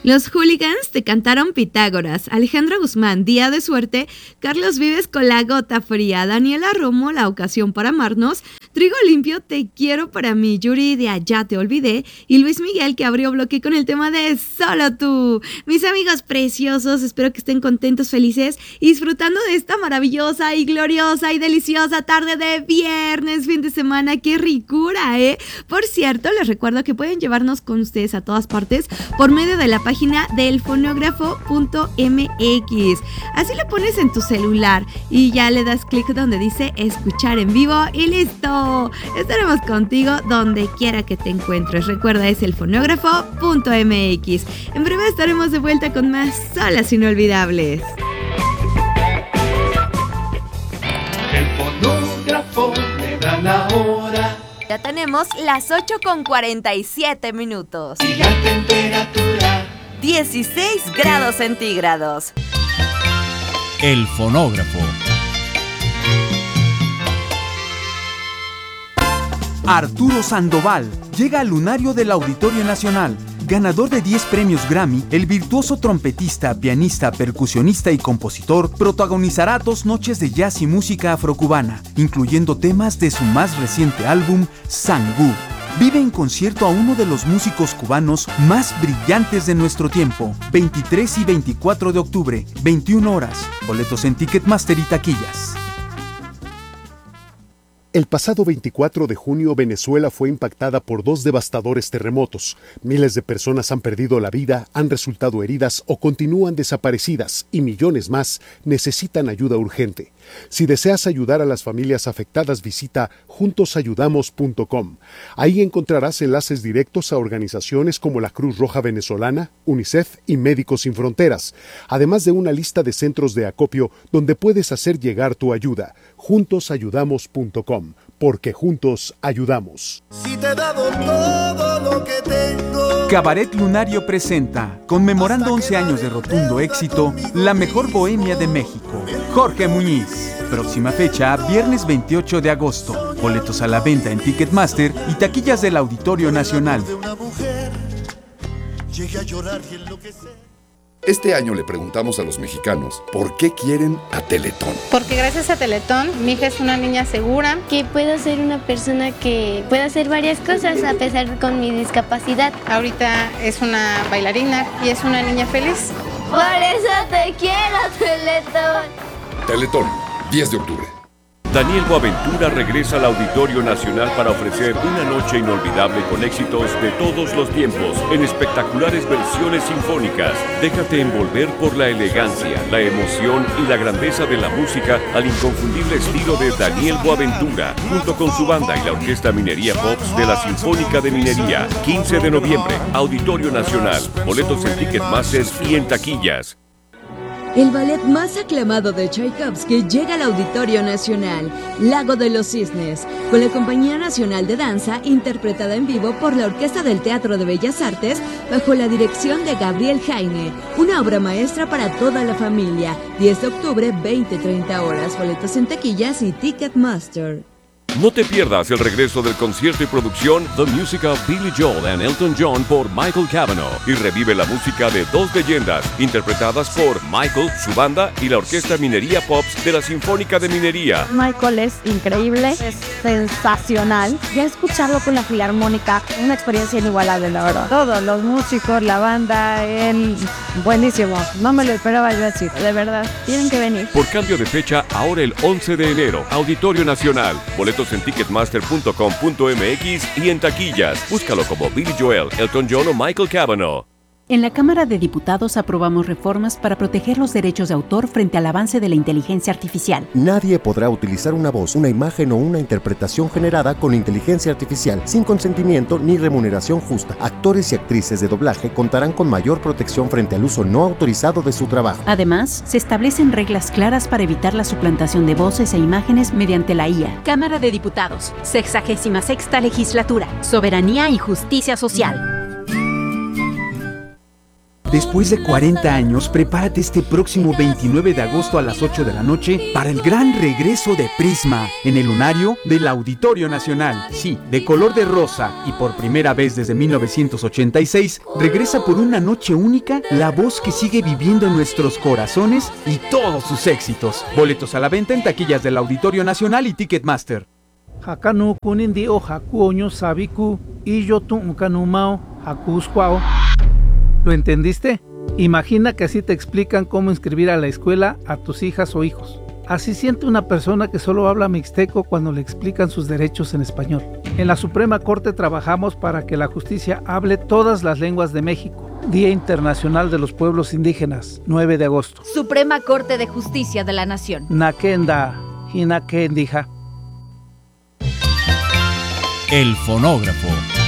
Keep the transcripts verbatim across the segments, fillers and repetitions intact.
Los Hooligans te cantaron Pitágoras, Alejandra Guzmán, Día de Suerte, Carlos Vives con La Gota Fría, Daniela Romo, La Ocasión para Amarnos, Trigo Limpio, Te Quiero para mí, Yuri de Allá Te Olvidé y Luis Miguel, que abrió bloque con el tema de Solo Tú. Mis amigos preciosos, espero que estén contentos, felices y disfrutando de esta maravillosa y gloriosa y deliciosa tarde de viernes, fin de semana. ¡Qué ricura, eh! Por cierto, les recuerdo que pueden llevarnos con ustedes a todas partes por medio de la página página del fonógrafo punto eme equis. Así lo pones en tu celular y ya le das clic donde dice escuchar en vivo y listo. Estaremos contigo donde quiera que te encuentres. Recuerda, es el fonógrafo punto eme equis. En breve estaremos de vuelta con más solas inolvidables. El fonógrafo le da la hora. Ya tenemos las ocho con cuarenta y siete minutos. Y la temperatura dieciséis grados centígrados. El fonógrafo. Arturo Sandoval llega al lunario del Auditorio Nacional. Ganador de diez premios Grammy, el virtuoso trompetista, pianista, percusionista y compositor protagonizará dos noches de jazz y música afrocubana, incluyendo temas de su más reciente álbum, Sangú. Vive en concierto a uno de los músicos cubanos más brillantes de nuestro tiempo, veintitrés y veinticuatro de octubre, veintiuna horas. Boletos en Ticketmaster y taquillas. El pasado veinticuatro de junio, Venezuela fue impactada por dos devastadores terremotos. Miles de personas han perdido la vida, han resultado heridas o continúan desaparecidas y millones más necesitan ayuda urgente. Si deseas ayudar a las familias afectadas, visita juntos ayudamos punto com. Ahí encontrarás enlaces directos a organizaciones como la Cruz Roja Venezolana, UNICEF y Médicos Sin Fronteras, además de una lista de centros de acopio donde puedes hacer llegar tu ayuda. juntos ayudamos punto com, porque juntos ayudamos. Si te he dado todo lo que tengo. Cabaret Lunario presenta, conmemorando once años de rotundo éxito, La Mejor Bohemia de México. Jorge Muñiz. Próxima fecha, viernes veintiocho de agosto. Boletos a la venta en Ticketmaster y taquillas del Auditorio Nacional. Este año le preguntamos a los mexicanos por qué quieren a Teletón. Porque gracias a Teletón, mi hija es una niña segura. Que puedo ser una persona que puede hacer varias cosas a pesar con mi discapacidad. Ahorita es una bailarina y es una niña feliz. Por eso te quiero, Teletón. Teletón, diez de octubre. Daniel Boaventura regresa al Auditorio Nacional para ofrecer una noche inolvidable con éxitos de todos los tiempos en espectaculares versiones sinfónicas. Déjate envolver por la elegancia, la emoción y la grandeza de la música al inconfundible estilo de Daniel Boaventura, junto con su banda y la Orquesta Minería Pops de la Sinfónica de Minería. quince de noviembre, Auditorio Nacional. Boletos en Ticketmaster y en taquillas. El ballet más aclamado de Tchaikovsky llega al Auditorio Nacional, Lago de los Cisnes, con la Compañía Nacional de Danza, interpretada en vivo por la Orquesta del Teatro de Bellas Artes, bajo la dirección de Gabriel Jaime. Una obra maestra para toda la familia. diez de octubre, veinte a treinta horas. Boletos en taquillas y Ticketmaster. No te pierdas el regreso del concierto y producción The Music of Billy Joel and Elton John por Michael Cavanaugh y revive la música de dos leyendas interpretadas por Michael, su banda y la Orquesta Minería Pops de la Sinfónica de Minería. Michael es increíble, es sensacional. Ya escucharlo con la Filarmónica, una experiencia inigualable, la verdad. Todos los músicos, la banda, él, buenísimo. No me lo esperaba yo así, de verdad. Tienen que venir. Por cambio de fecha, ahora el once de enero, Auditorio Nacional. Boletos en Ticketmaster punto com punto eme equis y en taquillas. Búscalo como Billy Joel, Elton John o Michael Cavanaugh. En la Cámara de Diputados aprobamos reformas para proteger los derechos de autor frente al avance de la inteligencia artificial. Nadie podrá utilizar una voz, una imagen o una interpretación generada con inteligencia artificial sin consentimiento ni remuneración justa. Actores y actrices de doblaje contarán con mayor protección frente al uso no autorizado de su trabajo. Además, se establecen reglas claras para evitar la suplantación de voces e imágenes mediante la I A. Cámara de Diputados, sexagésima sexta legislatura, soberanía y justicia social. Después de cuarenta años, prepárate este próximo veintinueve de agosto a las ocho de la noche para el gran regreso de Prisma en el lunario del Auditorio Nacional. Sí, de color de rosa y por primera vez desde mil novecientos ochenta y seis, regresa por una noche única la voz que sigue viviendo en nuestros corazones y todos sus éxitos. Boletos a la venta en taquillas del Auditorio Nacional y Ticketmaster. Hakanu kunindi o haku oño sabiku y yo tu ukanumao hakuskwao. ¿Lo entendiste? Imagina que así te explican cómo inscribir a la escuela a tus hijas o hijos. Así siente una persona que solo habla mixteco cuando le explican sus derechos en español. En la Suprema Corte trabajamos para que la justicia hable todas las lenguas de México. Día Internacional de los Pueblos Indígenas, nueve de agosto. Suprema Corte de Justicia de la Nación. Nakenda, Hinakendija. El fonógrafo.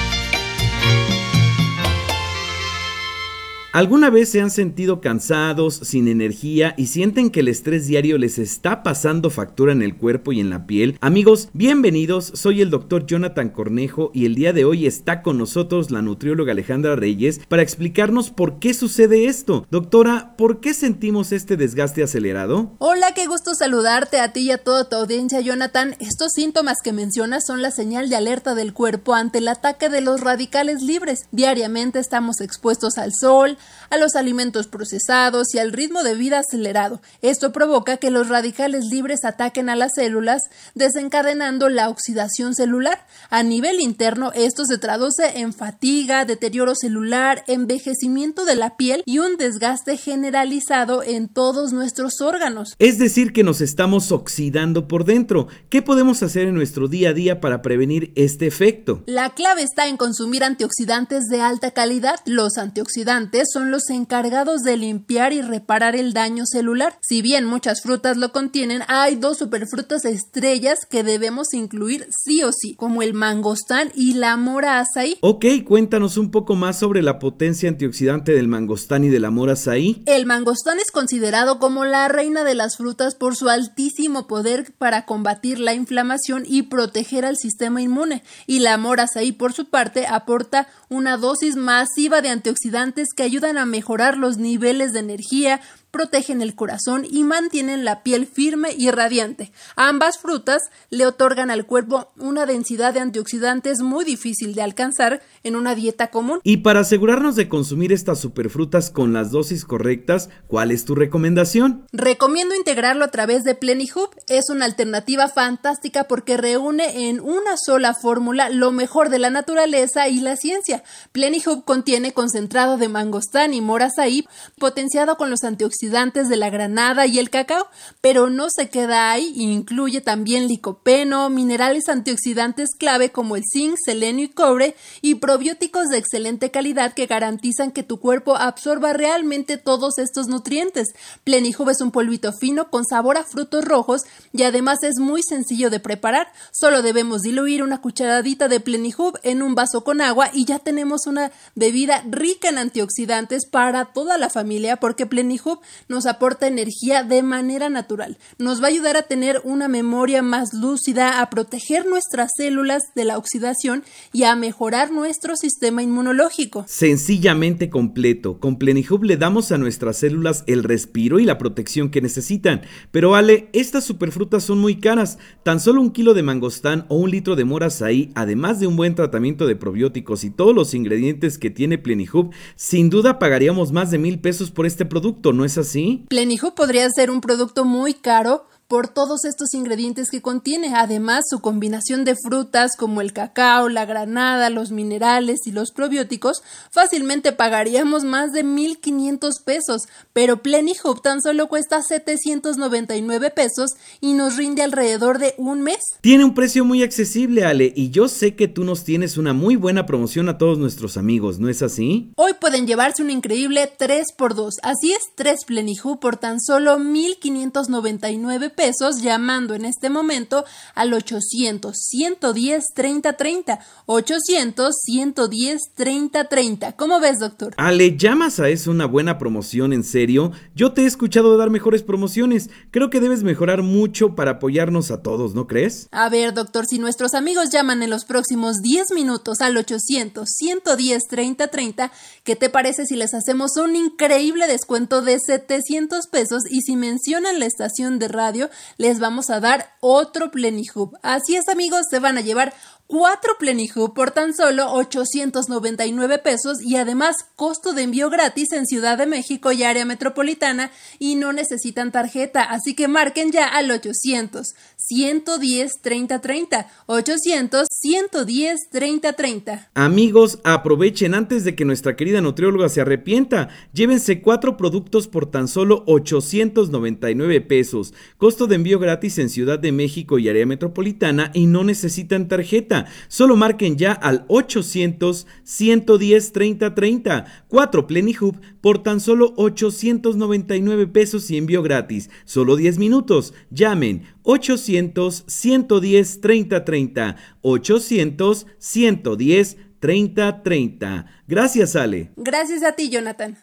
¿Alguna vez se han sentido cansados, sin energía y sienten que el estrés diario les está pasando factura en el cuerpo y en la piel? Amigos, bienvenidos, soy el doctor Jonathan Cornejo y el día de hoy está con nosotros la nutrióloga Alejandra Reyes para explicarnos por qué sucede esto. Doctora, ¿por qué sentimos este desgaste acelerado? Hola, qué gusto saludarte a ti y a toda tu audiencia, Jonathan. Estos síntomas que mencionas son la señal de alerta del cuerpo ante el ataque de los radicales libres. Diariamente estamos expuestos al sol, a los alimentos procesados y al ritmo de vida acelerado. Esto provoca que los radicales libres ataquen a las células, desencadenando la oxidación celular. A nivel interno, esto se traduce en fatiga, deterioro celular, envejecimiento de la piel y un desgaste generalizado en todos nuestros órganos. Es decir, que nos estamos oxidando por dentro. ¿Qué podemos hacer en nuestro día a día para prevenir este efecto? La clave está en consumir antioxidantes de alta calidad. Los antioxidantes son los encargados de limpiar y reparar el daño celular. Si bien muchas frutas lo contienen, hay dos superfrutas estrellas que debemos incluir sí o sí, como el mangostán y la mora azaí. Ok, cuéntanos un poco más sobre la potencia antioxidante del mangostán y de la mora azaí. El mangostán es considerado como la reina de las frutas por su altísimo poder para combatir la inflamación y proteger al sistema inmune, y la mora azaí por su parte aporta una dosis masiva de antioxidantes que ayudan a mejorar los niveles de energía, protegen el corazón y mantienen la piel firme y radiante. Ambas frutas le otorgan al cuerpo una densidad de antioxidantes muy difícil de alcanzar en una dieta común. Y para asegurarnos de consumir estas superfrutas con las dosis correctas, ¿cuál es tu recomendación? Recomiendo integrarlo a través de Plenihub. Es una alternativa fantástica porque reúne en una sola fórmula lo mejor de la naturaleza y la ciencia. Plenihub contiene concentrado de mangostán y mora azaí, potenciado con los antioxidantes de la granada y el cacao, pero no se queda ahí, incluye también licopeno, minerales antioxidantes clave como el zinc, selenio y cobre, y probióticos de excelente calidad que garantizan que tu cuerpo absorba realmente todos estos nutrientes. Plenihub es un polvito fino con sabor a frutos rojos y además es muy sencillo de preparar. Solo debemos diluir una cucharadita de Plenihub en un vaso con agua y ya tenemos una bebida rica en antioxidantes para toda la familia, porque Plenihub nos aporta energía de manera natural. Nos va a ayudar a tener una memoria más lúcida, a proteger nuestras células de la oxidación y a mejorar nuestro sistema inmunológico. Sencillamente completo. Con Plenihub le damos a nuestras células el respiro y la protección que necesitan. Pero Ale, estas superfrutas son muy caras. Tan solo un kilo de mangostán o un litro de mora azaí, además de un buen tratamiento de probióticos y todos los ingredientes que tiene Plenihub, sin duda pagaríamos más de mil pesos por este producto, ¿no es así? Plenihub podría ser un producto muy caro por todos estos ingredientes que contiene. Además, su combinación de frutas como el cacao, la granada, los minerales y los probióticos, fácilmente pagaríamos más de mil quinientos pesos, pero Plenihub tan solo cuesta setecientos noventa y nueve pesos y nos rinde alrededor de un mes. Tiene un precio muy accesible, Ale, y yo sé que tú nos tienes una muy buena promoción a todos nuestros amigos, ¿no es así? Hoy pueden llevarse un increíble tres por dos, así es, tres Plenihub por tan solo mil quinientos noventa y nueve pesos pesos llamando en este momento al ochocientos, ciento diez, treinta, treinta. ochocientos, ciento diez, treinta, treinta. ¿Cómo ves, doctor? Ale, ¿llamas a eso una buena promoción en serio? Yo te he escuchado dar mejores promociones. Creo que debes mejorar mucho para apoyarnos a todos, ¿no crees? A ver, doctor, si nuestros amigos llaman en los próximos diez minutos al ochocientos, ciento diez, treinta, treinta, ¿qué te parece si les hacemos un increíble descuento de setecientos pesos? Y si mencionan la estación de radio, les vamos a dar otro Plenihub. Así es, amigos, se van a llevar cuatro Plenihub por tan solo ochocientos noventa y nueve pesos y además costo de envío gratis en Ciudad de México y área metropolitana y no necesitan tarjeta, así que marquen ya al ochocientos, ciento diez, treinta, treinta, ochocientos, ciento diez, treinta, treinta. Amigos, aprovechen antes de que nuestra querida nutrióloga se arrepienta. Llévense cuatro productos por tan solo ochocientos noventa y nueve pesos, costo de envío gratis en Ciudad de México y área metropolitana y no necesitan tarjeta. Solo marquen ya al ochocientos, ciento diez, treinta, treinta. cuatro Plenihub por tan solo ochocientos noventa y nueve pesos y envío gratis. Solo diez minutos. Llamen ochocientos, ciento diez, treinta, treinta. ochocientos, ciento diez, treinta, treinta. Gracias, Ale. Gracias a ti, Jonathan.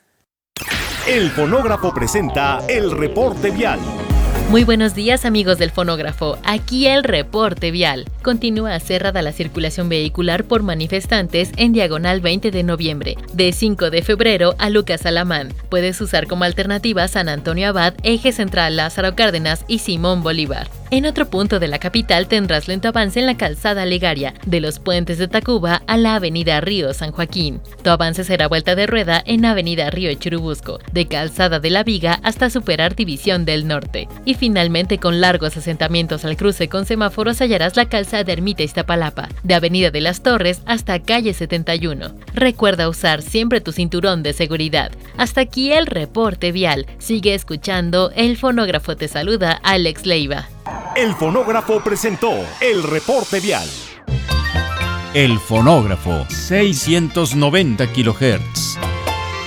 El Fonógrafo presenta el reporte vial. Muy buenos días, amigos del Fonógrafo, aquí el reporte vial. Continúa cerrada la circulación vehicular por manifestantes en diagonal veinte de noviembre, de cinco de febrero a Lucas Alamán. Puedes usar como alternativa San Antonio Abad, Eje Central Lázaro Cárdenas y Simón Bolívar. En otro punto de la capital tendrás lento avance en la calzada Legaria, de los puentes de Tacuba a la avenida Río San Joaquín. Tu avance será vuelta de rueda en avenida Río Churubusco, de calzada de la Viga hasta superar División del Norte. Y finalmente, con largos asentamientos al cruce con semáforos, hallarás la calzada Ermita Iztapalapa, de avenida de las Torres hasta calle setenta y uno. Recuerda usar siempre tu cinturón de seguridad. Hasta aquí el reporte vial. Sigue escuchando, el Fonógrafo te saluda, Alex Leiva. El Fonógrafo presentó el reporte vial. El Fonógrafo, seiscientos noventa kilohertz.